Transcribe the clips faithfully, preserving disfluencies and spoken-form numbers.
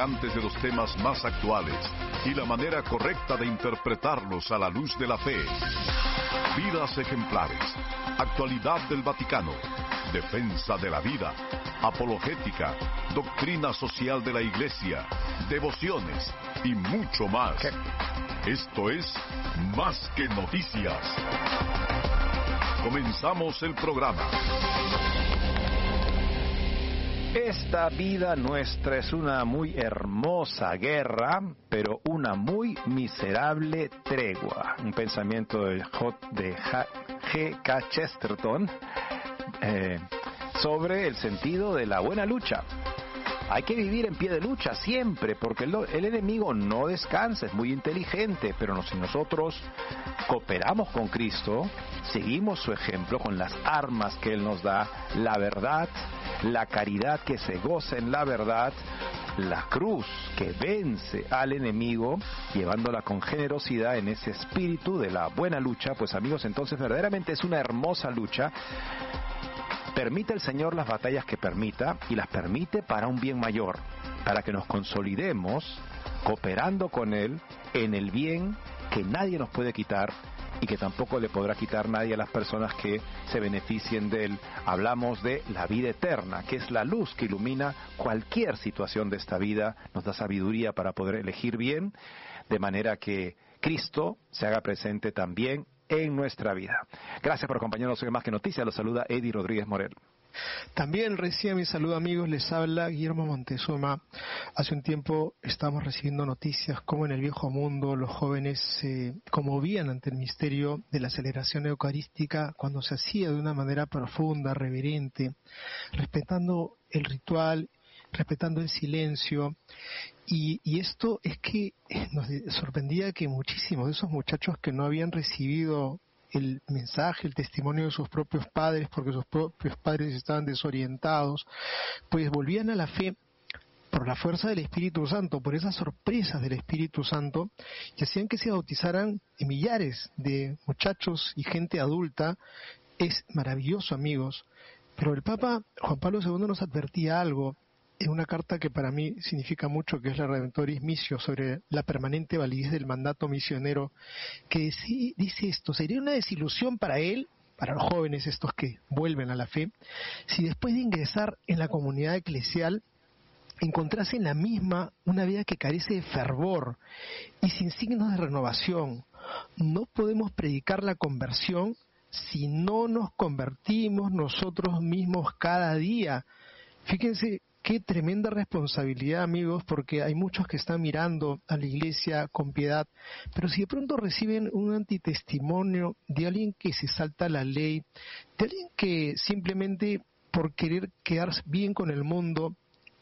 extravagantes de los temas más actuales y la manera correcta de interpretarlos a la luz de la fe. Vidas ejemplares, actualidad del Vaticano, defensa de la vida, apologética, doctrina social de la Iglesia, devociones y mucho más. ¿Qué? Esto es Más que Noticias. Comenzamos el programa. Esta vida nuestra es una muy hermosa guerra, pero una muy miserable tregua. Un pensamiento de G K Chesterton eh, sobre el sentido de la buena lucha. Hay que vivir en pie de lucha siempre, porque el, el enemigo no descansa, es muy inteligente, pero no, si nosotros cooperamos con Cristo, seguimos su ejemplo con las armas que Él nos da, la verdad, la caridad que se goza en la verdad, la cruz que vence al enemigo, llevándola con generosidad en ese espíritu de la buena lucha. Pues amigos, entonces verdaderamente es una hermosa lucha. Permite el Señor las batallas que permita, y las permite para un bien mayor, para que nos consolidemos cooperando con Él en el bien que nadie nos puede quitar y que tampoco le podrá quitar nadie a las personas que se beneficien de Él. Hablamos de la vida eterna, que es la luz que ilumina cualquier situación de esta vida, nos da sabiduría para poder elegir bien, de manera que Cristo se haga presente también en nuestra vida. Gracias por acompañarnos en Más que Noticias. Los saluda Eddie Rodríguez Morel. También recibe mi saludo, amigos. Les habla Guillermo Montezuma. Hace un tiempo estamos recibiendo noticias como en el viejo mundo los jóvenes se conmovían ante el misterio de la celebración eucarística cuando se hacía de una manera profunda, reverente, respetando el ritual, respetando el silencio. Y, y esto es que nos sorprendía que muchísimos de esos muchachos que no habían recibido el mensaje, el testimonio de sus propios padres, porque sus propios padres estaban desorientados, pues volvían a la fe por la fuerza del Espíritu Santo, por esas sorpresas del Espíritu Santo, y hacían que se bautizaran millares de muchachos y gente adulta. Es maravilloso, amigos. Pero el Papa Juan Pablo segundo nos advertía algo en una carta que para mí significa mucho, que es la Redemptoris Missio, sobre la permanente validez del mandato misionero, que sí, dice esto: sería una desilusión para él, para los jóvenes estos que vuelven a la fe, si después de ingresar en la comunidad eclesial encontrasen la misma una vida que carece de fervor y sin signos de renovación. No podemos predicar la conversión si no nos convertimos nosotros mismos cada día. Fíjense qué tremenda responsabilidad, amigos, porque hay muchos que están mirando a la iglesia con piedad, pero si de pronto reciben un antitestimonio de alguien que se salta la ley, de alguien que simplemente por querer quedar bien con el mundo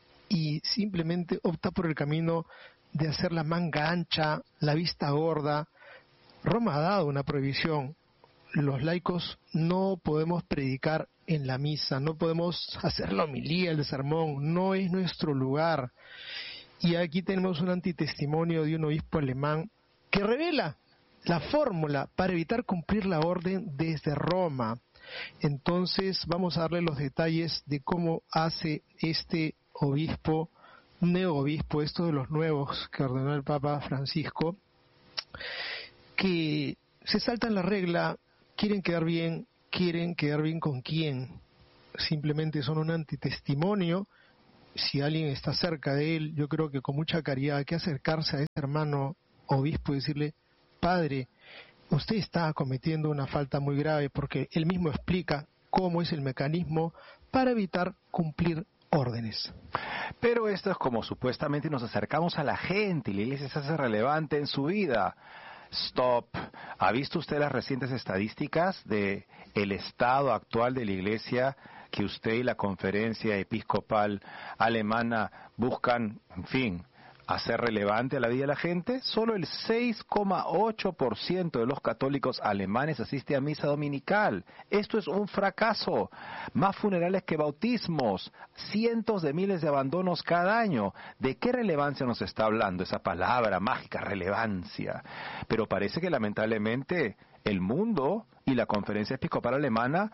y simplemente opta por el camino de hacer la manga ancha, la vista gorda, Roma ha dado una prohibición. Los laicos no podemos predicar en la misa, no podemos hacer la homilía, el sermón, no es nuestro lugar. Y aquí tenemos un antitestimonio de un obispo alemán que revela la fórmula para evitar cumplir la orden desde Roma. Entonces vamos a darle los detalles de cómo hace este obispo, neoobispo, esto de los nuevos que ordenó el Papa Francisco, que se saltan la regla. Quieren quedar bien, quieren quedar bien con quién. Simplemente son un antitestimonio. Si alguien está cerca de él, yo creo que con mucha caridad hay que acercarse a ese hermano obispo y decirle: Padre, usted está cometiendo una falta muy grave, porque él mismo explica cómo es el mecanismo para evitar cumplir órdenes. Pero esto es como supuestamente nos acercamos a la gente y la iglesia se hace relevante en su vida. Stop. ¿Ha visto usted las recientes estadísticas de el estado actual de la Iglesia que usted y la Conferencia Episcopal Alemana buscan, en fin, hacer relevante a la vida de la gente? Solo el seis coma ocho por ciento de los católicos alemanes asiste a misa dominical. Esto es un fracaso. Más funerales que bautismos, cientos de miles de abandonos cada año. ¿De qué relevancia nos está hablando esa palabra mágica, relevancia? Pero parece que lamentablemente el mundo y la Conferencia Episcopal Alemana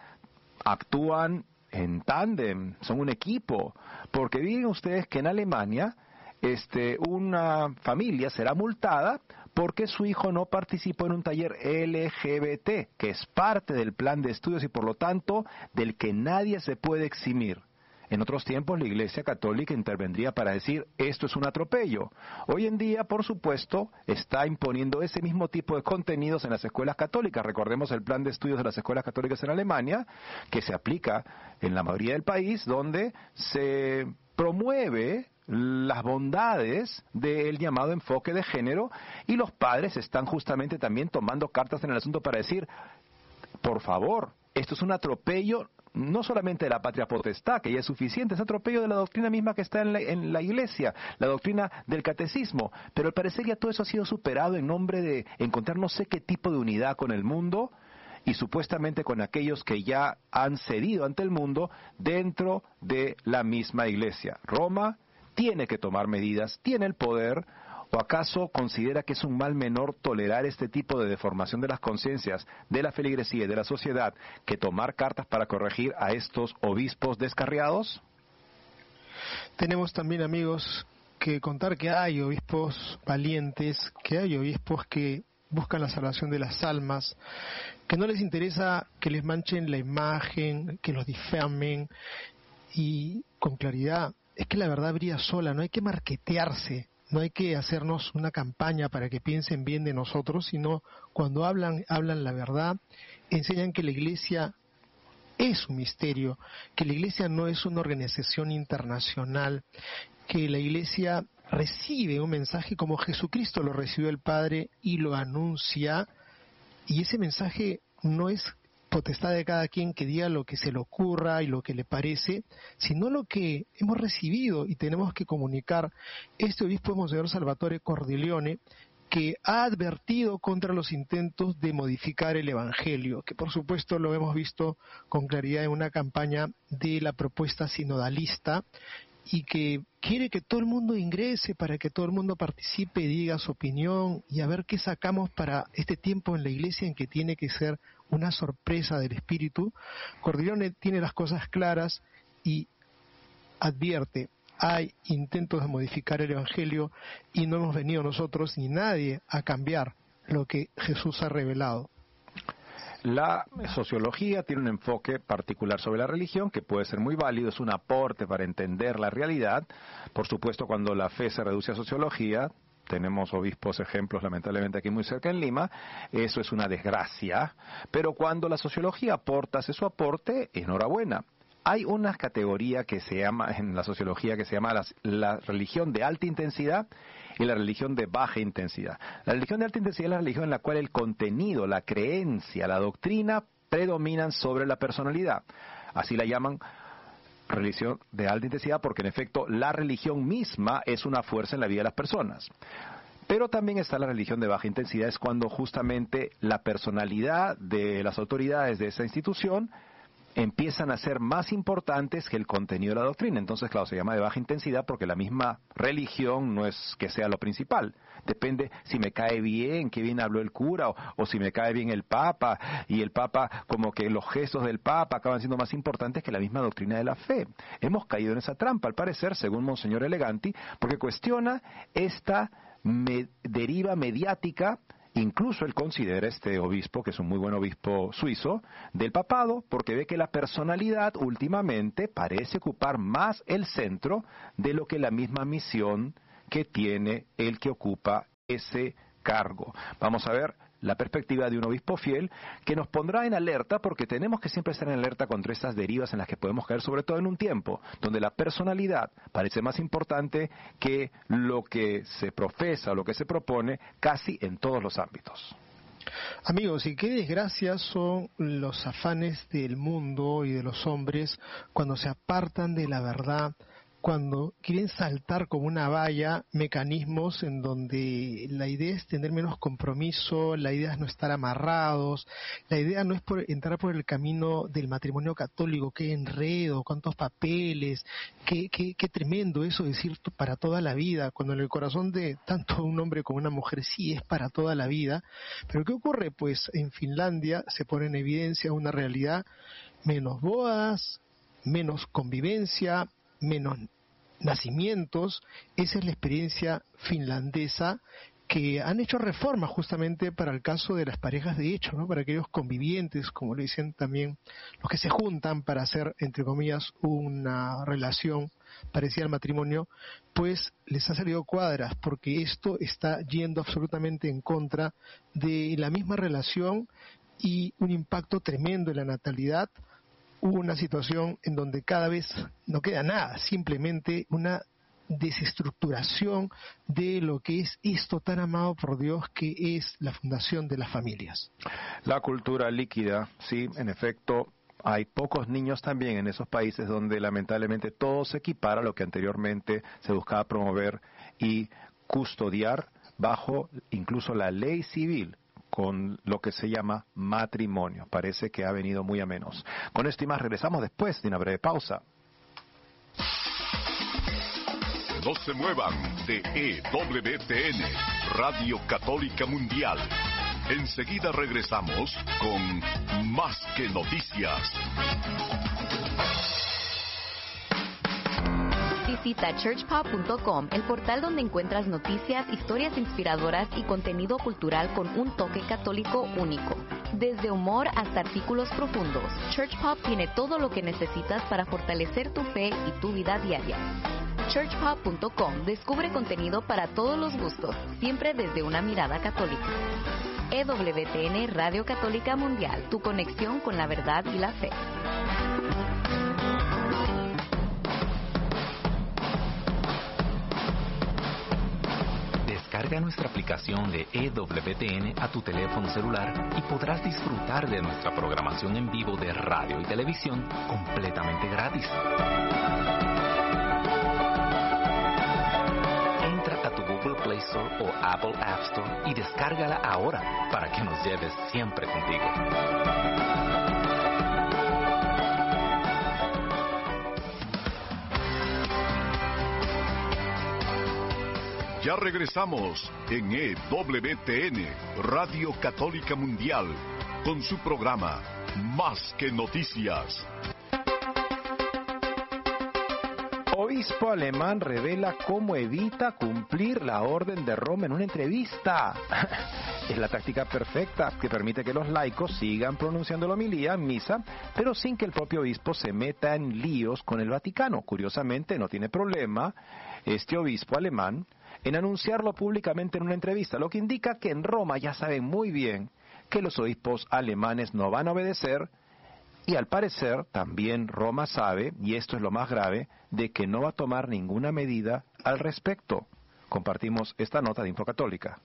actúan en tándem, son un equipo, porque digan ustedes que en Alemania este, una familia será multada porque su hijo no participó en un taller L G B T, que es parte del plan de estudios y por lo tanto del que nadie se puede eximir. En otros tiempos la Iglesia Católica intervendría para decir esto es un atropello. Hoy en día, por supuesto, está imponiendo ese mismo tipo de contenidos en las escuelas católicas. Recordemos el plan de estudios de las escuelas católicas en Alemania, que se aplica en la mayoría del país, donde se promueve las bondades del llamado enfoque de género, y los padres están justamente también tomando cartas en el asunto para decir, por favor, esto es un atropello no solamente de la patria potestad, que ya es suficiente, es atropello de la doctrina misma que está en la, en la Iglesia, la doctrina del catecismo, pero al parecer ya todo eso ha sido superado en nombre de encontrar no sé qué tipo de unidad con el mundo, y supuestamente con aquellos que ya han cedido ante el mundo dentro de la misma Iglesia. Roma tiene que tomar medidas, tiene el poder. ¿O acaso considera que es un mal menor tolerar este tipo de deformación de las conciencias, de la feligresía y de la sociedad, que tomar cartas para corregir a estos obispos descarriados? Tenemos también, amigos, que contar que hay obispos valientes, que hay obispos que buscan la salvación de las almas, que no les interesa que les manchen la imagen, que los difamen, y con claridad, es que la verdad brilla sola, no hay que marketearse. No hay que hacernos una campaña para que piensen bien de nosotros, sino cuando hablan, hablan la verdad, enseñan que la Iglesia es un misterio, que la Iglesia no es una organización internacional, que la Iglesia recibe un mensaje como Jesucristo lo recibió el Padre y lo anuncia, y ese mensaje no es potestad de cada quien que diga lo que se le ocurra y lo que le parece, sino lo que hemos recibido y tenemos que comunicar. Este obispo es Monseñor Salvatore Cordileone, que ha advertido contra los intentos de modificar el Evangelio, que por supuesto lo hemos visto con claridad en una campaña de la propuesta sinodalista, y que quiere que todo el mundo ingrese para que todo el mundo participe y diga su opinión y a ver qué sacamos para este tiempo en la Iglesia en que tiene que ser una sorpresa del Espíritu. Cordileone tiene las cosas claras y advierte, hay intentos de modificar el Evangelio y no hemos venido nosotros ni nadie a cambiar lo que Jesús ha revelado. La sociología tiene un enfoque particular sobre la religión que puede ser muy válido, es un aporte para entender la realidad. Por supuesto, cuando la fe se reduce a sociología, tenemos obispos ejemplos lamentablemente aquí muy cerca en Lima, eso es una desgracia, pero cuando la sociología aporta, hace su aporte, enhorabuena. Hay una categoría que se llama, en la sociología, que se llama la, la religión de alta intensidad y la religión de baja intensidad. La religión de alta intensidad es la religión en la cual el contenido, la creencia, la doctrina predominan sobre la personalidad. Así la llaman religión de alta intensidad porque en efecto la religión misma es una fuerza en la vida de las personas. Pero también está la religión de baja intensidad, es cuando justamente la personalidad de las autoridades de esa institución empiezan a ser más importantes que el contenido de la doctrina. Entonces, claro, se llama de baja intensidad porque la misma religión no es que sea lo principal. Depende si me cae bien, qué bien habló el cura, o, o si me cae bien el Papa, y el Papa, como que los gestos del Papa acaban siendo más importantes que la misma doctrina de la fe. Hemos caído en esa trampa, al parecer, según Monseñor Eleganti, porque cuestiona esta me- deriva mediática. Incluso él considera, este obispo, que es un muy buen obispo suizo, del papado, porque ve que la personalidad últimamente parece ocupar más el centro de lo que la misma misión que tiene el que ocupa ese cargo. Vamos a ver la perspectiva de un obispo fiel que nos pondrá en alerta, porque tenemos que siempre estar en alerta contra estas derivas en las que podemos caer, sobre todo en un tiempo donde la personalidad parece más importante que lo que se profesa o lo que se propone casi en todos los ámbitos. Amigos, y qué desgracia son los afanes del mundo y de los hombres cuando se apartan de la verdad, cuando quieren saltar como una valla mecanismos en donde la idea es tener menos compromiso, la idea es no estar amarrados, la idea no es por entrar por el camino del matrimonio católico, qué enredo, cuántos papeles, qué, qué, qué tremendo eso decir para toda la vida, cuando en el corazón de tanto un hombre como una mujer sí es para toda la vida. Pero ¿qué ocurre? Pues en Finlandia se pone en evidencia una realidad: menos bodas, menos convivencia, menos nacimientos. Esa es la experiencia finlandesa, que han hecho reformas justamente para el caso de las parejas de hecho, ¿no? Para aquellos convivientes, como le dicen también, los que se juntan para hacer, entre comillas, una relación parecida al matrimonio, pues les ha salido cuadras, porque esto está yendo absolutamente en contra de la misma relación y un impacto tremendo en la natalidad. Hubo una situación en donde cada vez no queda nada, simplemente una desestructuración de lo que es esto tan amado por Dios, que es la fundación de las familias. La cultura líquida, sí, en efecto, hay pocos niños también en esos países donde lamentablemente todo se equipara a lo que anteriormente se buscaba promover y custodiar bajo incluso la ley civil, con lo que se llama matrimonio. Parece que ha venido muy a menos. Con esto y más regresamos después de una breve pausa. No se muevan de E W T N, Radio Católica Mundial. Enseguida regresamos con Más que Noticias. Visita church pop punto com, el portal donde encuentras noticias, historias inspiradoras y contenido cultural con un toque católico único. Desde humor hasta artículos profundos, Church Pop tiene todo lo que necesitas para fortalecer tu fe y tu vida diaria. church pop punto com descubre contenido para todos los gustos, siempre desde una mirada católica. E W T N Radio Católica Mundial, tu conexión con la verdad y la fe. Descarga nuestra aplicación de E W T N a tu teléfono celular y podrás disfrutar de nuestra programación en vivo de radio y televisión completamente gratis. Google Play Store o Apple App Store y descárgala ahora para que nos lleves siempre contigo. Ya regresamos en E W T N, Radio Católica Mundial, con su programa Más que Noticias. Obispo alemán revela cómo evita cumplir la orden de Roma en una entrevista. Es la táctica perfecta que permite que los laicos sigan pronunciando la homilía en misa, pero sin que el propio obispo se meta en líos con el Vaticano. Curiosamente, no tiene problema este obispo alemán en anunciarlo públicamente en una entrevista, lo que indica que en Roma ya saben muy bien que los obispos alemanes no van a obedecer. Y al parecer también Roma sabe, y esto es lo más grave, de que no va a tomar ninguna medida al respecto. Compartimos esta nota de Infocatólica.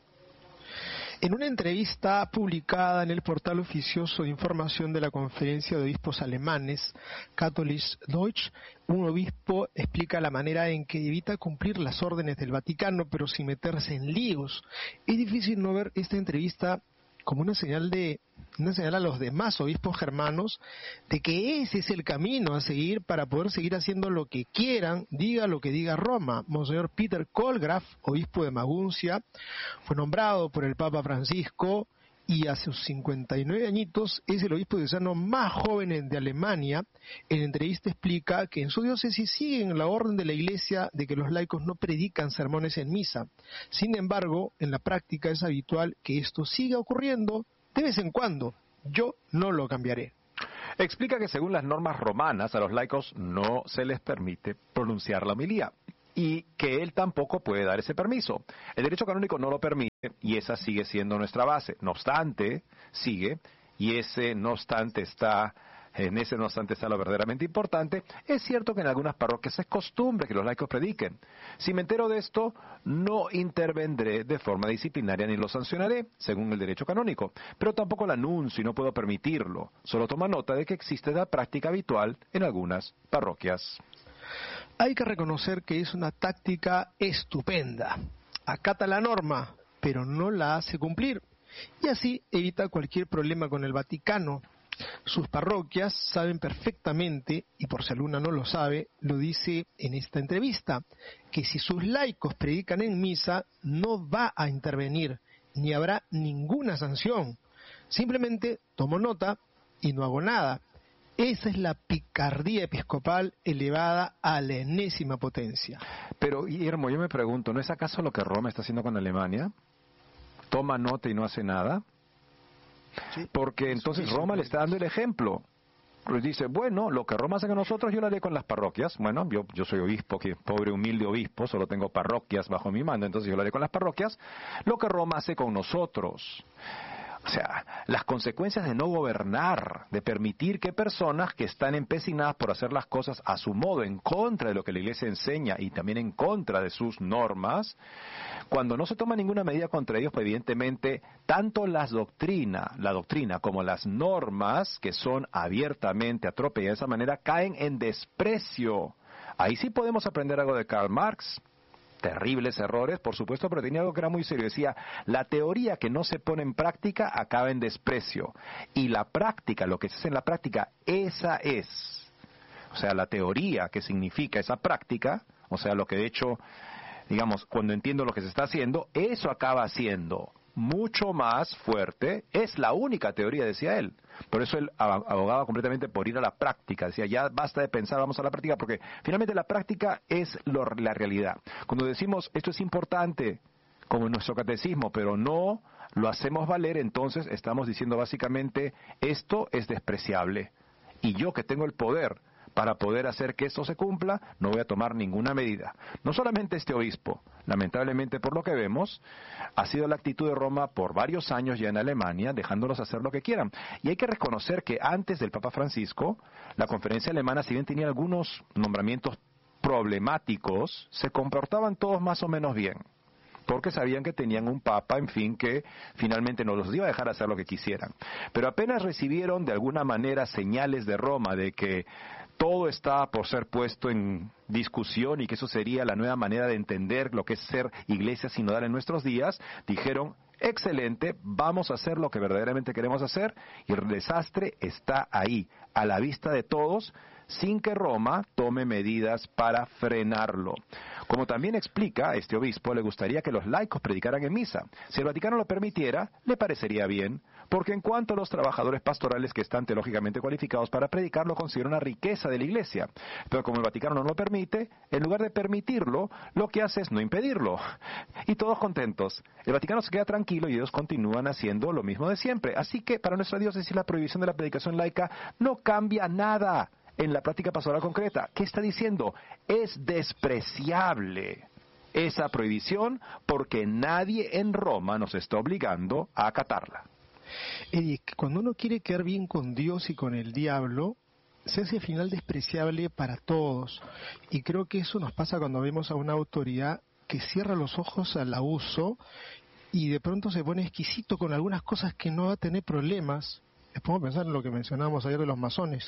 En una entrevista publicada en el portal oficioso de información de la Conferencia de Obispos Alemanes, Catholisch Deutsch, un obispo explica la manera en que evita cumplir las órdenes del Vaticano, pero sin meterse en líos. Es difícil no ver esta entrevista como una señal de una señal a los demás obispos germanos de que ese es el camino a seguir para poder seguir haciendo lo que quieran, diga lo que diga Roma. Monseñor Peter Kohlgraf, obispo de Maguncia, fue nombrado por el Papa Francisco y a sus cincuenta y nueve añitos es el obispo diocesano más joven de Alemania. En entrevista explica que en su diócesis siguen la orden de la Iglesia de que los laicos no predican sermones en misa. Sin embargo, en la práctica es habitual que esto siga ocurriendo de vez en cuando. Yo no lo cambiaré. Explica que según las normas romanas a los laicos no se les permite pronunciar la homilía y que él tampoco puede dar ese permiso. El derecho canónico no lo permite y esa sigue siendo nuestra base. No obstante, sigue, y ese no obstante está, en ese no obstante está lo verdaderamente importante. Es cierto que en algunas parroquias es costumbre que los laicos prediquen. Si me entero de esto, no intervendré de forma disciplinaria ni lo sancionaré, según el derecho canónico, pero tampoco lo anuncio y no puedo permitirlo. Solo toma nota de que existe la práctica habitual en algunas parroquias. Hay que reconocer que es una táctica estupenda. Acata la norma, pero no la hace cumplir, y así evita cualquier problema con el Vaticano. Sus parroquias saben perfectamente, y por si alguna no lo sabe, lo dice en esta entrevista, que si sus laicos predican en misa, no va a intervenir, ni habrá ninguna sanción. Simplemente tomo nota y no hago nada. Esa es la picardía episcopal elevada a la enésima potencia. Pero, Guillermo, yo me pregunto, ¿no es acaso lo que Roma está haciendo con Alemania? Toma nota y no hace nada. Sí. Porque entonces Roma le está dando el ejemplo. Pues dice, bueno, lo que Roma hace con nosotros yo lo haré con las parroquias. Bueno, yo, yo soy obispo, que pobre humilde obispo, solo tengo parroquias bajo mi mando, entonces yo lo haré con las parroquias. Lo que Roma hace con nosotros. O sea, las consecuencias de no gobernar, de permitir que personas que están empecinadas por hacer las cosas a su modo, en contra de lo que la Iglesia enseña y también en contra de sus normas, cuando no se toma ninguna medida contra ellos, pues evidentemente tanto las doctrinas, la doctrina como las normas, que son abiertamente atropelladas de esa manera, caen en desprecio. Ahí sí podemos aprender algo de Karl Marx. Terribles errores, por supuesto, pero tenía algo que era muy serio. Decía, la teoría que no se pone en práctica acaba en desprecio. Y la práctica, lo que se hace en la práctica, esa es. O sea, la teoría que significa esa práctica, o sea, lo que de hecho, digamos, cuando entiendo lo que se está haciendo, eso acaba siendo mucho más fuerte. Es la única teoría, decía él. Por eso él abogaba completamente por ir a la práctica. Decía, ya basta de pensar, vamos a la práctica, porque finalmente la práctica es lo, la realidad. Cuando decimos, esto es importante, como en nuestro catecismo, pero no lo hacemos valer, entonces estamos diciendo básicamente, esto es despreciable. Y yo que tengo el poder para poder hacer que esto se cumpla, no voy a tomar ninguna medida. No solamente este obispo, lamentablemente por lo que vemos, ha sido la actitud de Roma por varios años ya en Alemania, dejándolos hacer lo que quieran. Y hay que reconocer que antes del Papa Francisco, la conferencia alemana, si bien tenía algunos nombramientos problemáticos, se comportaban todos más o menos bien, porque sabían que tenían un papa, en fin, que finalmente no los iba a dejar hacer lo que quisieran. Pero apenas recibieron de alguna manera señales de Roma de que todo estaba por ser puesto en discusión y que eso sería la nueva manera de entender lo que es ser iglesia sinodal en nuestros días, dijeron, excelente, vamos a hacer lo que verdaderamente queremos hacer, y el desastre está ahí, a la vista de todos, sin que Roma tome medidas para frenarlo. Como también explica este obispo, le gustaría que los laicos predicaran en misa. Si el Vaticano lo permitiera, le parecería bien, porque en cuanto a los trabajadores pastorales que están teológicamente cualificados para predicar, lo considera una riqueza de la Iglesia. Pero como el Vaticano no lo permite, en lugar de permitirlo, lo que hace es no impedirlo. Y todos contentos. El Vaticano se queda tranquilo y ellos continúan haciendo lo mismo de siempre. Así que para nuestra diócesis la prohibición de la predicación laica no cambia nada en la práctica pastoral concreta. ¿Qué está diciendo? Es despreciable esa prohibición porque nadie en Roma nos está obligando a acatarla. Eddie, cuando uno quiere quedar bien con Dios y con el diablo, se hace al final despreciable para todos. Y creo que eso nos pasa cuando vemos a una autoridad que cierra los ojos al abuso y de pronto se pone exquisito con algunas cosas que no va a tener problemas. Les pongo a pensar en lo que mencionábamos ayer de los masones.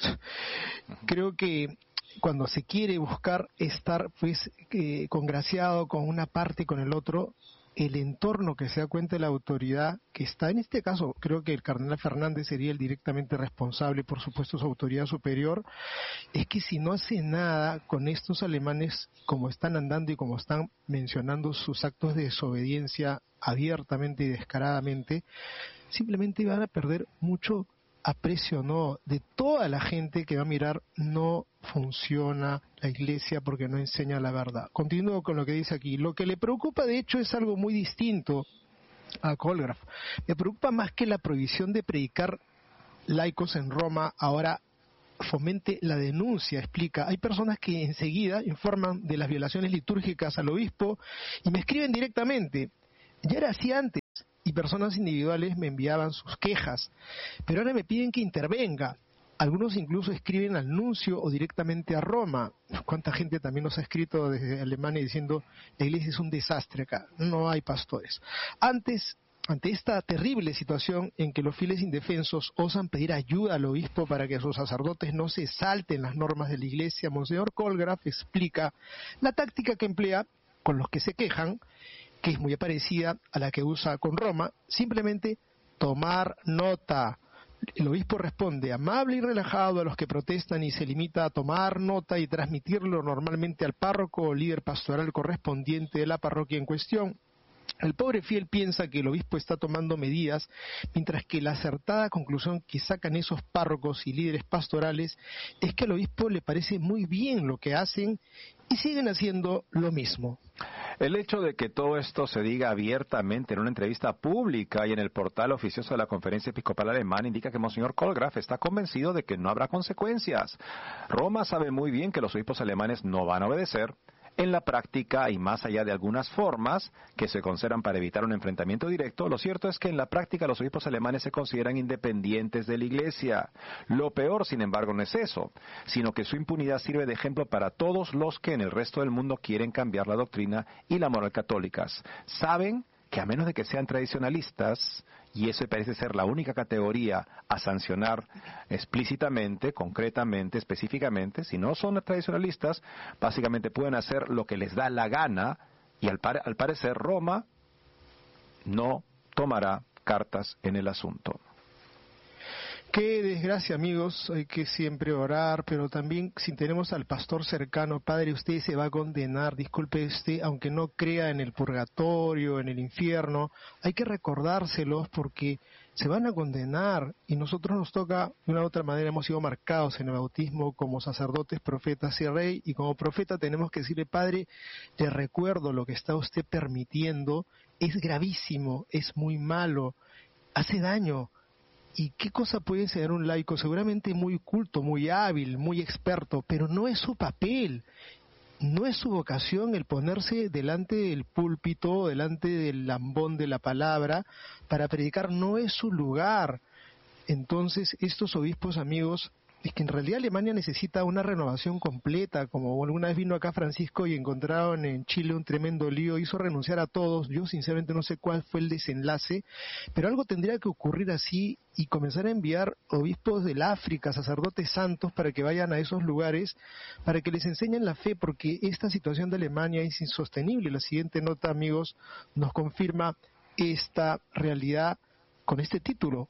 Creo que cuando se quiere buscar estar pues eh, congraciado con una parte y con el otro, el entorno que se da cuenta de la autoridad que está, en este caso creo que el cardenal Fernández sería el directamente responsable, por supuesto su autoridad superior, es que si no hace nada con estos alemanes como están andando y como están mencionando sus actos de desobediencia abiertamente y descaradamente, simplemente van a perder mucho aprecio, ¿no?, de toda la gente que va a mirar. No funciona la iglesia porque no enseña la verdad. Continúo con lo que dice aquí. Lo que le preocupa, de hecho, es algo muy distinto a Kohlgraf. Me preocupa más que la prohibición de predicar laicos en Roma ahora fomente la denuncia. Explica, hay personas que enseguida informan de las violaciones litúrgicas al obispo y me escriben directamente. Ya era así antes, y personas individuales me enviaban sus quejas, pero ahora me piden que intervenga. Algunos incluso escriben al nuncio o directamente a Roma. ¿Cuánta gente también nos ha escrito desde Alemania diciendo la iglesia es un desastre acá, no hay pastores? Antes, ante esta terrible situación en que los fieles indefensos osan pedir ayuda al obispo para que sus sacerdotes no se salten las normas de la iglesia, Monseñor Kohlgraf explica la táctica que emplea con los que se quejan, que es muy parecida a la que usa con Roma, simplemente tomar nota. El obispo responde amable y relajado a los que protestan y se limita a tomar nota y transmitirlo normalmente al párroco o líder pastoral correspondiente de la parroquia en cuestión. El pobre fiel piensa que el obispo está tomando medidas, mientras que la acertada conclusión que sacan esos párrocos y líderes pastorales es que al obispo le parece muy bien lo que hacen y siguen haciendo lo mismo. El hecho de que todo esto se diga abiertamente en una entrevista pública y en el portal oficioso de la Conferencia Episcopal Alemana indica que Monseñor Kohlgraf está convencido de que no habrá consecuencias. Roma sabe muy bien que los obispos alemanes no van a obedecer. En la práctica, y más allá de algunas formas que se consideran para evitar un enfrentamiento directo, lo cierto es que en la práctica los obispos alemanes se consideran independientes de la Iglesia. Lo peor, sin embargo, no es eso, sino que su impunidad sirve de ejemplo para todos los que en el resto del mundo quieren cambiar la doctrina y la moral católicas. Saben que a menos de que sean tradicionalistas, y eso parece ser la única categoría a sancionar explícitamente, concretamente, específicamente, si no son tradicionalistas, básicamente pueden hacer lo que les da la gana, y al, pare- al parecer Roma no tomará cartas en el asunto. Qué desgracia, amigos, hay que siempre orar, pero también si tenemos al pastor cercano, padre, usted se va a condenar, disculpe usted, aunque no crea en el purgatorio, en el infierno, hay que recordárselos porque se van a condenar y nosotros nos toca, de una u otra manera hemos sido marcados en el bautismo como sacerdotes, profetas y rey, y como profeta tenemos que decirle, padre, le recuerdo lo que está usted permitiendo, es gravísimo, es muy malo, hace daño. ¿Y qué cosa puede enseñar un laico? Seguramente muy culto, muy hábil, muy experto, pero no es su papel, no es su vocación el ponerse delante del púlpito, delante del lambón de la palabra, para predicar, no es su lugar. Entonces, estos obispos, amigos, es que en realidad Alemania necesita una renovación completa, como alguna vez vino acá Francisco y encontraron en Chile un tremendo lío, hizo renunciar a todos, yo sinceramente no sé cuál fue el desenlace, pero algo tendría que ocurrir así y comenzar a enviar obispos del África, sacerdotes santos, para que vayan a esos lugares, para que les enseñen la fe, porque esta situación de Alemania es insostenible. La siguiente nota, amigos, nos confirma esta realidad con este título,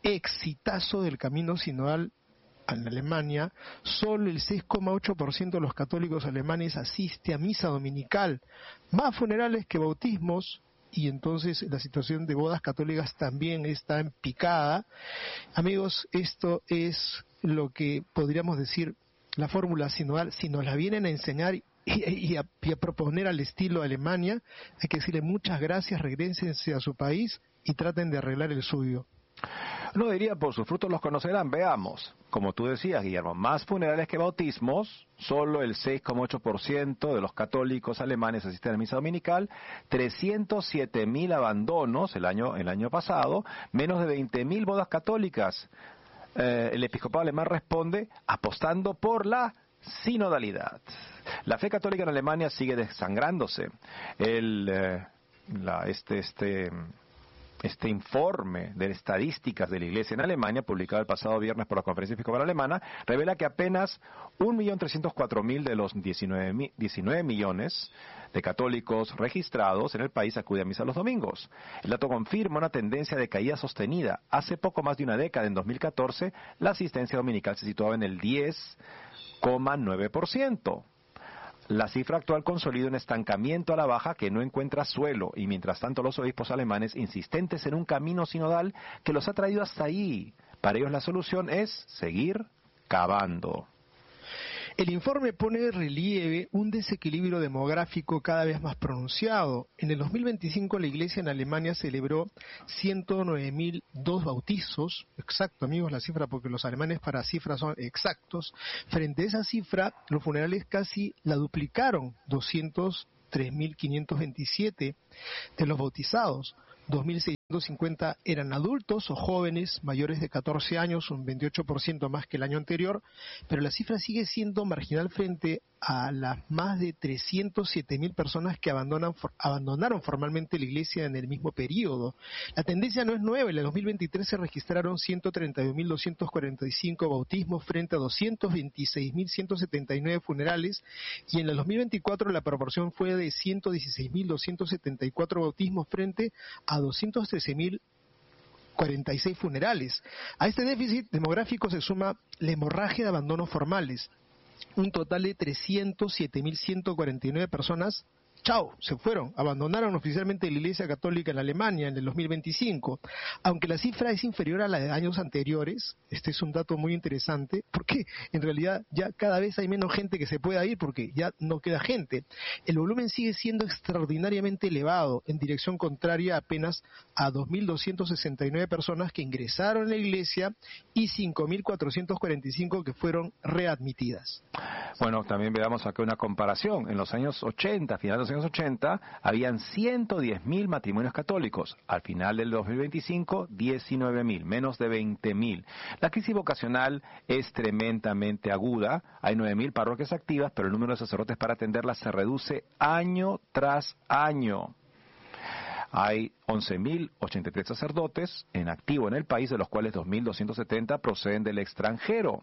exitazo del camino sinodal en Alemania. Solo el seis coma ocho por ciento de los católicos alemanes asiste a misa dominical, más funerales que bautismos, y entonces la situación de bodas católicas también está en picada. Amigos, esto es lo que podríamos decir la fórmula sinodal. Si nos la vienen a enseñar y, y, a, y a proponer al estilo Alemania, hay que decirle muchas gracias, regrésense a su país y traten de arreglar el suyo. No diría por sus frutos los conocerán. Veamos, como tú decías, Guillermo, más funerales que bautismos, solo el seis coma ocho por ciento de los católicos alemanes asisten a misa dominical, trescientos siete mil abandonos el año, el año pasado, menos de veinte mil bodas católicas. Eh, el episcopado alemán responde apostando por la sinodalidad. La fe católica en Alemania sigue desangrándose. El, eh, la, este, este... Este informe de estadísticas de la Iglesia en Alemania, publicado el pasado viernes por la Conferencia Episcopal Alemana, revela que apenas un millón trescientos cuatro mil de los diecinueve millones de católicos registrados en el país acuden a misa los domingos. El dato confirma una tendencia de caída sostenida. Hace poco más de una década, en dos mil catorce, la asistencia dominical se situaba en el diez coma nueve por ciento. La cifra actual consolida un estancamiento a la baja que no encuentra suelo, y mientras tanto los obispos alemanes insistentes en un camino sinodal que los ha traído hasta ahí. Para ellos la solución es seguir cavando. El informe pone de relieve un desequilibrio demográfico cada vez más pronunciado. En el dos mil veinticinco la Iglesia en Alemania celebró ciento nueve mil dos bautizos, exacto amigos la cifra porque los alemanes para cifras son exactos. Frente a esa cifra los funerales casi la duplicaron, doscientos tres mil quinientos veintisiete de los bautizados. dos mil seiscientos cincuenta eran adultos o jóvenes mayores de catorce años, un veintiocho por ciento más que el año anterior, pero la cifra sigue siendo marginal frente a las más de trescientos siete mil personas que abandonan, for, abandonaron formalmente la Iglesia en el mismo periodo. La tendencia no es nueva. En el dos mil veintitrés se registraron ciento treinta y dos mil doscientos cuarenta y cinco bautismos frente a doscientos veintiséis mil ciento setenta y nueve funerales, y en el dos mil veinticuatro la proporción fue de ciento dieciséis mil doscientos setenta y cuatro bautismos frente a doscientos trece mil cuarenta y seis funerales. A este déficit demográfico se suma la hemorragia de abandonos formales, un total de trescientos siete mil ciento cuarenta y nueve personas chao, se fueron, abandonaron oficialmente la Iglesia Católica en Alemania en el dos mil veinticinco. Aunque la cifra es inferior a la de años anteriores, este es un dato muy interesante, porque en realidad ya cada vez hay menos gente que se pueda ir porque ya no queda gente. El volumen sigue siendo extraordinariamente elevado, en dirección contraria apenas a dos mil doscientas sesenta y nueve personas que ingresaron en la Iglesia y cinco mil cuatrocientas cuarenta y cinco que fueron readmitidas. Bueno, también veamos acá una comparación. En los años ochenta, finales de los años ochenta, habían ciento diez mil matrimonios católicos. Al final del dos mil veinticinco, diecinueve mil, menos de veinte mil. La crisis vocacional es tremendamente aguda. Hay nueve mil parroquias activas, pero el número de sacerdotes para atenderlas se reduce año tras año. Hay once mil ochenta y tres sacerdotes en activo en el país, de los cuales dos mil doscientos setenta proceden del extranjero.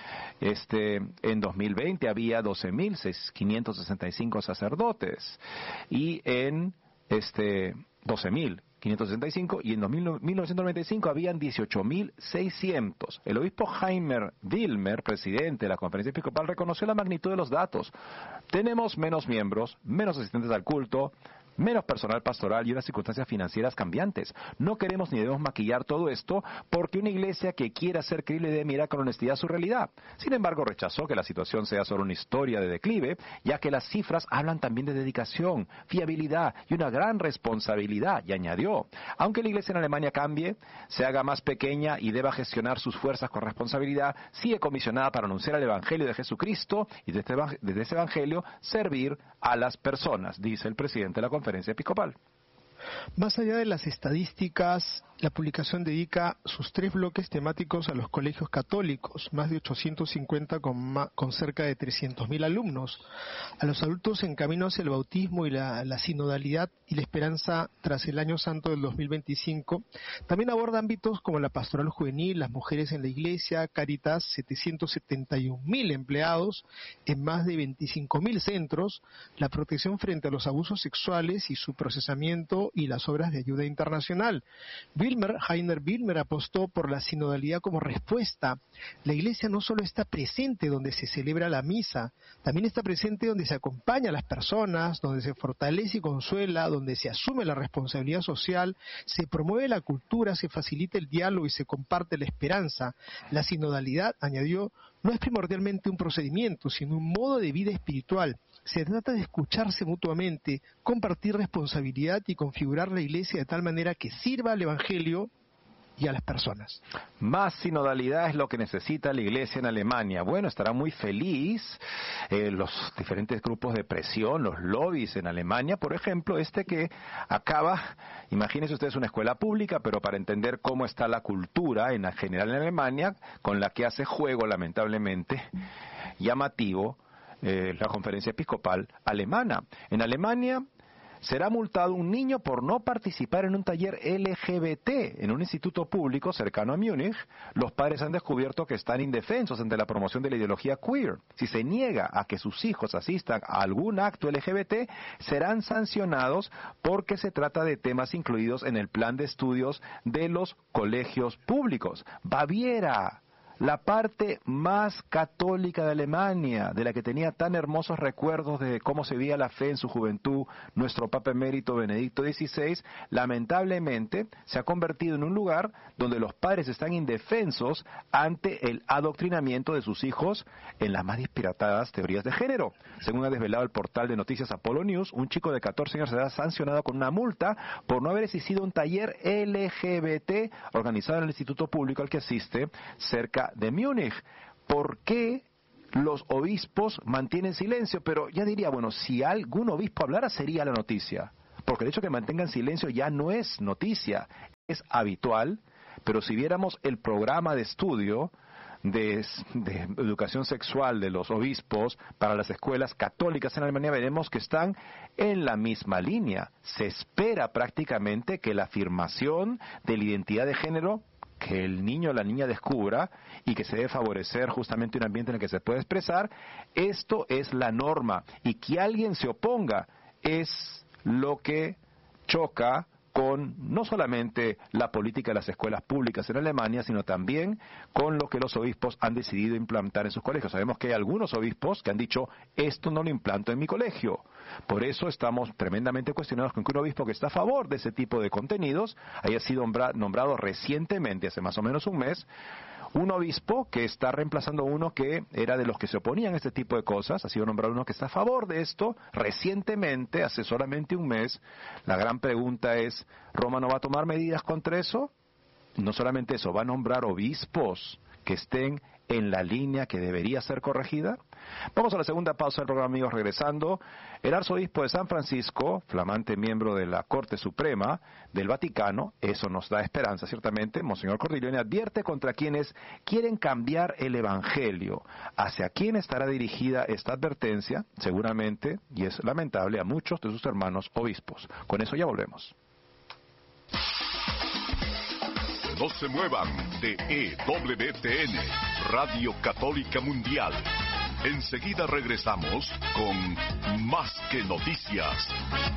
Este, en dos mil veinte había doce mil quinientos sesenta y cinco sacerdotes y en este doce mil quinientos sesenta y cinco y en mil novecientos noventa y cinco habían dieciocho mil seiscientos. El obispo Heimer Wilmer, presidente de la Conferencia Episcopal, reconoció la magnitud de los datos. Tenemos menos miembros, menos asistentes al culto, menos personal pastoral y unas circunstancias financieras cambiantes. No queremos ni debemos maquillar todo esto porque una iglesia que quiera ser creíble debe mirar con honestidad su realidad. Sin embargo, rechazó que la situación sea solo una historia de declive, ya que las cifras hablan también de dedicación, fiabilidad y una gran responsabilidad. Y añadió, aunque la iglesia en Alemania cambie, se haga más pequeña y deba gestionar sus fuerzas con responsabilidad, sigue comisionada para anunciar el Evangelio de Jesucristo y desde, desde ese Evangelio servir a las personas, dice el presidente de la Conferencia Episcopal. Más allá de las estadísticas, la publicación dedica sus tres bloques temáticos a los colegios católicos, más de ochocientos cincuenta con, ma, con cerca de trescientos mil alumnos, a los adultos en camino hacia el bautismo y la, la sinodalidad y la esperanza tras el Año Santo del dos mil veinticinco. También aborda ámbitos como la pastoral juvenil, las mujeres en la iglesia, Cáritas, setecientos setenta y un mil empleados en más de veinticinco mil centros, la protección frente a los abusos sexuales y su procesamiento y las obras de ayuda internacional. Wilmer, Heiner Wilmer apostó por la sinodalidad como respuesta. La iglesia no solo está presente donde se celebra la misa, también está presente donde se acompaña a las personas, donde se fortalece y consuela, donde se asume la responsabilidad social, se promueve la cultura, se facilita el diálogo y se comparte la esperanza. La sinodalidad, añadió, no es primordialmente un procedimiento, sino un modo de vida espiritual. Se trata de escucharse mutuamente, compartir responsabilidad y configurar la iglesia de tal manera que sirva al Evangelio y a las personas. Más sinodalidad es lo que necesita la iglesia en Alemania. Bueno, estará muy feliz eh, los diferentes grupos de presión, los lobbies en Alemania, por ejemplo, este que acaba, imagínense ustedes una escuela pública, pero para entender cómo está la cultura en general en Alemania, con la que hace juego, lamentablemente, llamativo, eh, la Conferencia Episcopal Alemana. En Alemania será multado un niño por no participar en un taller L G B T en un instituto público cercano a Múnich. Los padres han descubierto que están indefensos ante la promoción de la ideología queer. Si se niega a que sus hijos asistan a algún acto L G B T, serán sancionados porque se trata de temas incluidos en el plan de estudios de los colegios públicos. Baviera, la parte más católica de Alemania, de la que tenía tan hermosos recuerdos de cómo se veía la fe en su juventud, nuestro Papa Emérito Benedicto dieciséis, lamentablemente se ha convertido en un lugar donde los padres están indefensos ante el adoctrinamiento de sus hijos en las más disparatadas teorías de género. Según ha desvelado el portal de noticias Apollo News, un chico de catorce años será sancionado con una multa por no haber asistido a un taller L G B T organizado en el instituto público al que asiste cerca de Múnich. ¿Por qué los obispos mantienen silencio? Pero ya diría, bueno, si algún obispo hablara sería la noticia, porque el hecho de que mantengan silencio ya no es noticia, es habitual. Pero si viéramos el programa de estudio de, de educación sexual de los obispos para las escuelas católicas en Alemania, veremos que están en la misma línea. Se espera prácticamente que la afirmación de la identidad de género que el niño o la niña descubra y que se debe favorecer justamente un ambiente en el que se puede expresar, esto es la norma, y que alguien se oponga es lo que choca con no solamente la política de las escuelas públicas en Alemania, sino también con lo que los obispos han decidido implantar en sus colegios. Sabemos que hay algunos obispos que han dicho, esto no lo implanto en mi colegio. Por eso estamos tremendamente cuestionados con que un obispo que está a favor de ese tipo de contenidos haya sido nombrado recientemente, hace más o menos un mes, un obispo que está reemplazando a uno que era de los que se oponían a este tipo de cosas. Ha sido nombrado uno que está a favor de esto recientemente, hace solamente un mes. La gran pregunta es, ¿Roma no va a tomar medidas contra eso? No solamente eso, ¿va a nombrar obispos que estén en la línea que debería ser corregida? Vamos a la segunda pausa del programa, amigos. Regresando, el arzobispo de San Francisco, flamante miembro de la Corte Suprema del Vaticano, eso nos da esperanza ciertamente, Monseñor Cordileone, advierte contra quienes quieren cambiar el Evangelio. ¿Hacia quién estará dirigida esta advertencia? Seguramente, y es lamentable, a muchos de sus hermanos obispos. Con eso ya volvemos. No se muevan de E W T N, Radio Católica Mundial. Enseguida regresamos con Más que Noticias.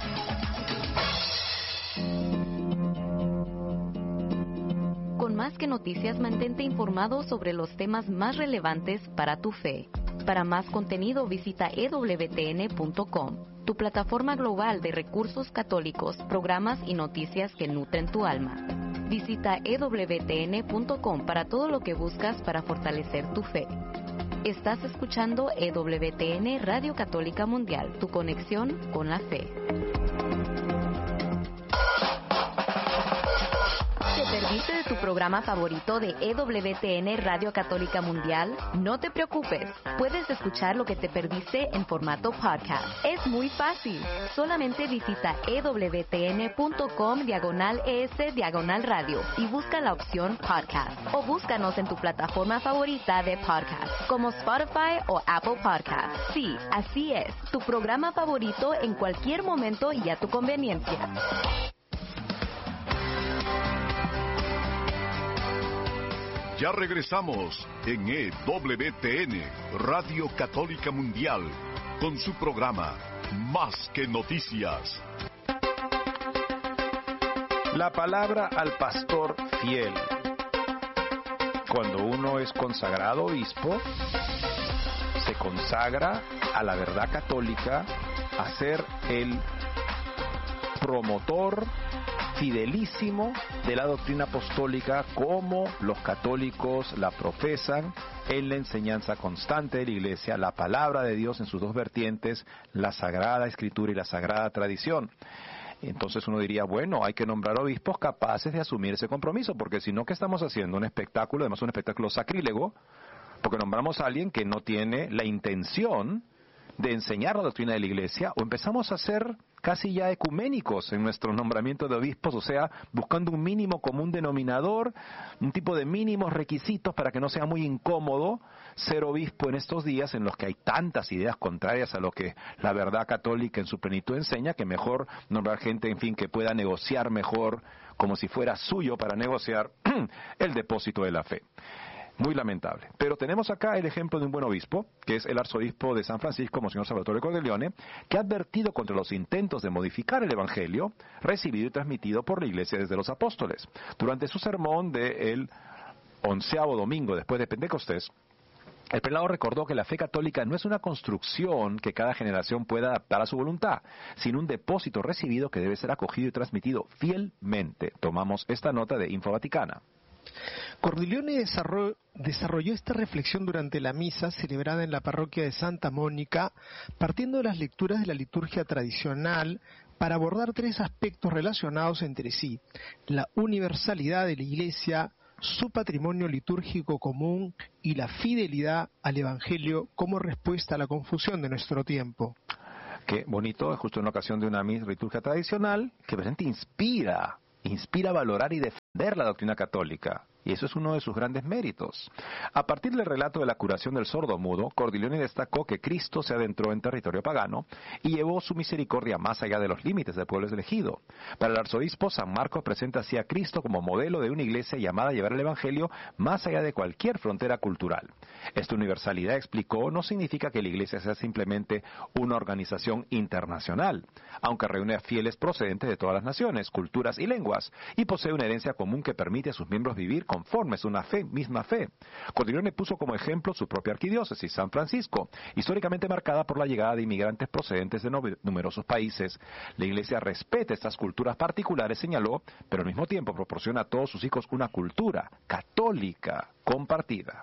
Con Más que Noticias, mantente informado sobre los temas más relevantes para tu fe. Para más contenido, visita e w t n punto com, tu plataforma global de recursos católicos, programas y noticias que nutren tu alma. Visita e w t n punto com para todo lo que buscas para fortalecer tu fe. Estás escuchando E W T N Radio Católica Mundial, tu conexión con la fe. ¿Te perdiste de tu programa favorito de E W T N Radio Católica Mundial? No te preocupes, puedes escuchar lo que te perdiste en formato podcast. Es muy fácil, solamente visita e w t n punto com diagonal es diagonal radio y busca la opción podcast, o búscanos en tu plataforma favorita de podcast, como Spotify o Apple Podcast. Sí, así es, tu programa favorito en cualquier momento y a tu conveniencia. Ya regresamos en E W T N, Radio Católica Mundial, con su programa Más que Noticias. La palabra al pastor fiel. Cuando uno es consagrado obispo, se consagra a la verdad católica, a ser el promotor fidelísimo de la doctrina apostólica como los católicos la profesan en la enseñanza constante de la Iglesia, la palabra de Dios en sus dos vertientes, la Sagrada Escritura y la Sagrada Tradición. Entonces uno diría, bueno, hay que nombrar obispos capaces de asumir ese compromiso, porque si no, ¿qué estamos haciendo? Un espectáculo, además un espectáculo sacrílego, porque nombramos a alguien que no tiene la intención de enseñar la doctrina de la Iglesia, o empezamos a ser casi ya ecuménicos en nuestro nombramiento de obispos, o sea, buscando un mínimo común denominador, un tipo de mínimos requisitos para que no sea muy incómodo ser obispo en estos días en los que hay tantas ideas contrarias a lo que la verdad católica en su plenitud enseña, que mejor nombrar gente, en fin, que pueda negociar mejor, como si fuera suyo para negociar el depósito de la fe. Muy lamentable. Pero tenemos acá el ejemplo de un buen obispo, que es el arzobispo de San Francisco, Monseñor Salvatore Cordileone, que ha advertido contra los intentos de modificar el Evangelio recibido y transmitido por la Iglesia desde los apóstoles. Durante su sermón del onceavo domingo después de Pentecostés, el prelado recordó que la fe católica no es una construcción que cada generación pueda adaptar a su voluntad, sino un depósito recibido que debe ser acogido y transmitido fielmente. Tomamos esta nota de Info Vaticana. Cordileone desarrolló, desarrolló esta reflexión durante la misa celebrada en la parroquia de Santa Mónica, partiendo de las lecturas de la liturgia tradicional para abordar tres aspectos relacionados entre sí: la universalidad de la Iglesia, su patrimonio litúrgico común y la fidelidad al Evangelio como respuesta a la confusión de nuestro tiempo. Qué bonito, justo en ocasión de una misa liturgia tradicional que presente inspira, inspira a valorar y defender entender la doctrina católica. Y eso es uno de sus grandes méritos. A partir del relato de la curación del sordo-mudo, Cordileone destacó que Cristo se adentró en territorio pagano y llevó su misericordia más allá de los límites del pueblo elegido. Para el arzobispo, San Marcos presenta así a Cristo como modelo de una iglesia llamada a llevar el Evangelio más allá de cualquier frontera cultural. Esta universalidad, explicó, no significa que la iglesia sea simplemente una organización internacional, aunque reúne a fieles procedentes de todas las naciones, culturas y lenguas, y posee una herencia común que permite a sus miembros vivir conformes a una fe, misma fe. Cordileone puso como ejemplo su propia arquidiócesis, San Francisco, históricamente marcada por la llegada de inmigrantes procedentes de numerosos países. La Iglesia respeta estas culturas particulares, señaló, pero al mismo tiempo proporciona a todos sus hijos una cultura católica compartida.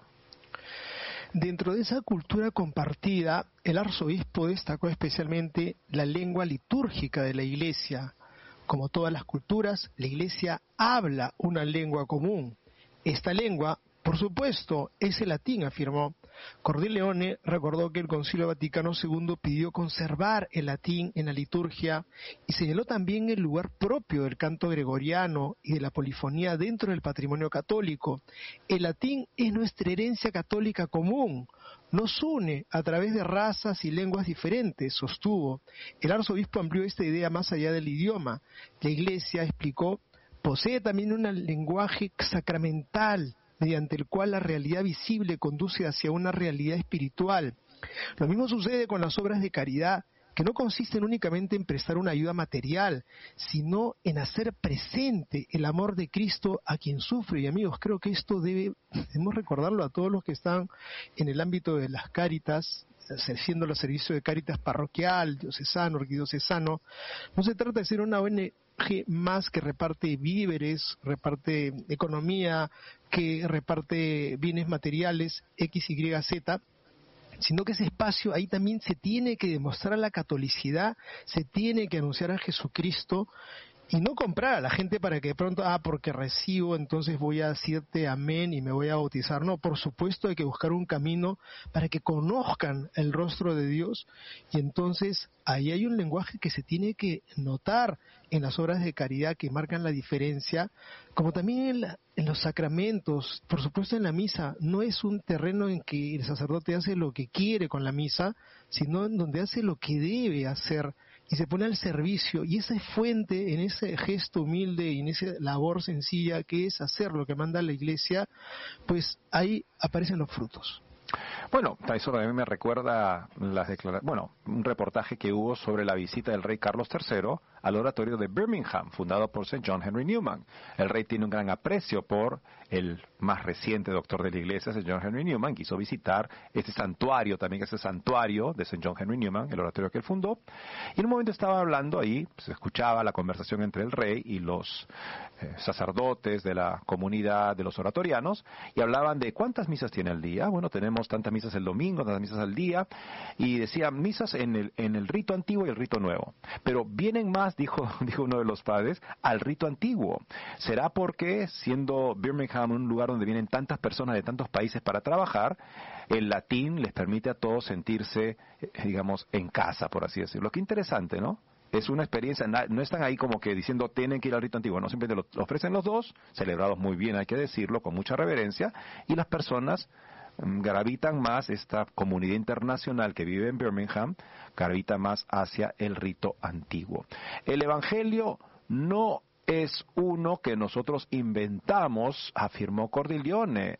Dentro de esa cultura compartida, el arzobispo destacó especialmente la lengua litúrgica de la Iglesia. Como todas las culturas, la Iglesia habla una lengua común. Esta lengua, por supuesto, es el latín, afirmó. Cordileone recordó que el Concilio Vaticano segundo pidió conservar el latín en la liturgia y señaló también el lugar propio del canto gregoriano y de la polifonía dentro del patrimonio católico. El latín es nuestra herencia católica común. Nos une a través de razas y lenguas diferentes, sostuvo. El arzobispo amplió esta idea más allá del idioma. La Iglesia, explicó, posee también un lenguaje sacramental, mediante el cual la realidad visible conduce hacia una realidad espiritual. Lo mismo sucede con las obras de caridad, que no consisten únicamente en prestar una ayuda material, sino en hacer presente el amor de Cristo a quien sufre. Y amigos, creo que esto debe, debemos recordarlo a todos los que están en el ámbito de las Cáritas, haciendo los servicios de Cáritas parroquial, diocesano, arquidiocesano. No se trata de ser una O N G más que reparte víveres, reparte economía, que reparte bienes materiales, X, Y, Z, sino que ese espacio ahí también se tiene que demostrar la catolicidad, se tiene que anunciar a Jesucristo y no comprar a la gente para que de pronto, ah, porque recibo, entonces voy a decirte amén y me voy a bautizar. No, por supuesto hay que buscar un camino para que conozcan el rostro de Dios y entonces ahí hay un lenguaje que se tiene que notar en las obras de caridad que marcan la diferencia, como también en, la, en los sacramentos. Por supuesto en la misa no es un terreno en que el sacerdote hace lo que quiere con la misa, sino en donde hace lo que debe hacer y se pone al servicio, y esa fuente, en ese gesto humilde y en esa labor sencilla que es hacer lo que manda la Iglesia, pues ahí aparecen los frutos. Bueno, eso a mí me recuerda las declaraciones, bueno, un reportaje que hubo sobre la visita del rey Carlos tercero al oratorio de Birmingham, fundado por Saint John Henry Newman. El rey tiene un gran aprecio por el más reciente doctor de la iglesia, Saint John Henry Newman. Quiso visitar este santuario, también ese santuario de Saint John Henry Newman, el oratorio que él fundó. Y en un momento estaba hablando ahí, se escuchaba la conversación entre el rey y los eh, sacerdotes de la comunidad de los oratorianos, y hablaban de cuántas misas tiene al día. Bueno, tenemos tantas misas el domingo, tantas misas al día, y decían misas en el, en el rito antiguo y el rito nuevo. Pero vienen más, dijo, dijo uno de los padres, al rito antiguo. ¿Será porque, siendo Birmingham un lugar donde vienen tantas personas de tantos países para trabajar, el latín les permite a todos sentirse, digamos, en casa, por así decirlo? Qué interesante, ¿no? Es una experiencia, no están ahí como que diciendo tienen que ir al rito antiguo, no, simplemente lo ofrecen los dos, celebrados muy bien, hay que decirlo, con mucha reverencia, y las personas gravitan más, esta comunidad internacional que vive en Birmingham, gravita más hacia el rito antiguo. El Evangelio no es uno que nosotros inventamos, afirmó Cordileone.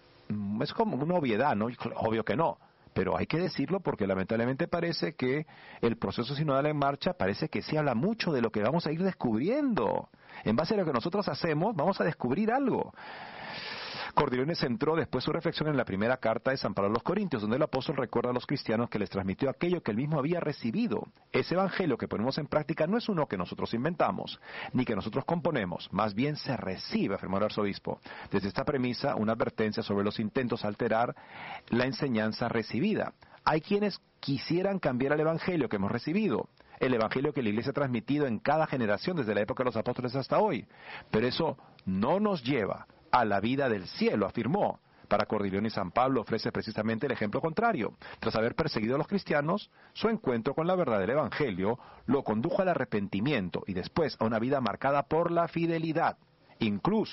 Es como una obviedad, ¿no? Obvio que no. Pero hay que decirlo porque lamentablemente parece que el proceso sinodal en marcha parece que sí habla mucho de lo que vamos a ir descubriendo. En base a lo que nosotros hacemos, vamos a descubrir algo. Cordileone centró después su reflexión en la primera carta de San Pablo a los Corintios, donde el apóstol recuerda a los cristianos que les transmitió aquello que él mismo había recibido. Ese evangelio que ponemos en práctica no es uno que nosotros inventamos, ni que nosotros componemos, más bien se recibe, afirmó el arzobispo. Desde esta premisa, una advertencia sobre los intentos a alterar la enseñanza recibida. Hay quienes quisieran cambiar el evangelio que hemos recibido, el evangelio que la Iglesia ha transmitido en cada generación desde la época de los apóstoles hasta hoy, pero eso no nos lleva a la vida del cielo, afirmó. Para Cordileone, San Pablo ofrece precisamente el ejemplo contrario. Tras haber perseguido a los cristianos, su encuentro con la verdad del Evangelio lo condujo al arrepentimiento y después a una vida marcada por la fidelidad. Incluso